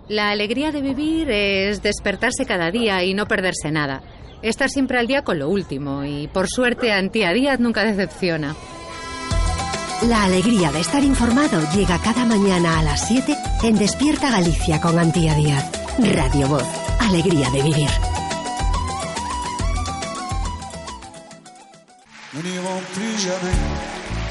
La alegría de vivir es despertarse cada día y no perderse nada. Estar siempre al día con lo último y, por suerte, Antía Díaz nunca decepciona. La alegría de estar informado llega cada mañana a las 7 en Despierta Galicia con Antía Díaz. Radio Voz. Alegría de vivir. When you won't please your man.